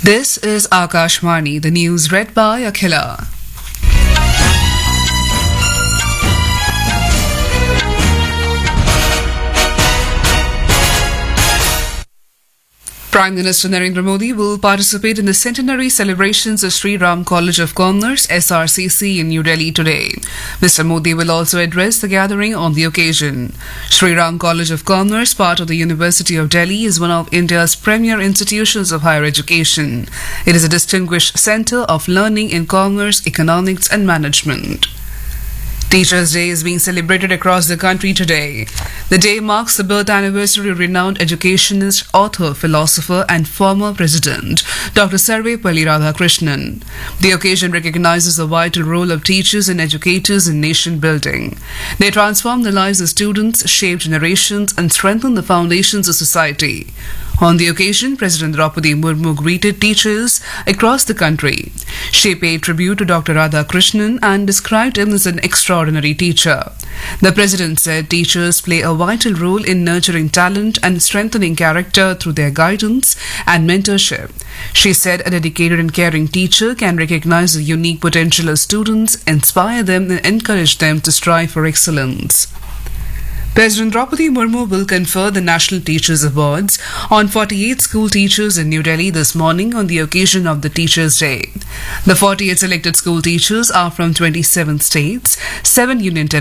This is Akashvani, the news read by Akhila. Prime Minister Narendra Modi will participate in the centenary celebrations of Sri Ram College of Commerce (SRCC) in New Delhi today. Mr. Modi will also address the gathering on the occasion. Sri Ram College of Commerce, part of the University of Delhi, is one of India's premier institutions of higher education. It is a distinguished centre of learning in commerce, economics and management. Teachers' Day is being celebrated across the country today. The day marks the birth anniversary of renowned educationist, author, philosopher and former president, Dr. Sarvepalli Radhakrishnan. The occasion recognizes the vital role of teachers and educators in nation building. They transform the lives of students, shape generations and strengthen the foundations of society. On the occasion, President Draupadi Murmu greeted teachers across the country. She paid tribute to Dr. Radhakrishnan and described him as an extraordinary teacher. The President said teachers play a vital role in nurturing talent and strengthening character through their guidance and mentorship. She said a dedicated and caring teacher can recognize the unique potential of students, inspire them and encourage them to strive for excellence. President Draupadi Murmu will confer the National Teachers Awards on 48 school teachers in New Delhi this morning on the occasion of the Teachers' Day. The 48 selected school teachers are from 27 states, 7 union territories,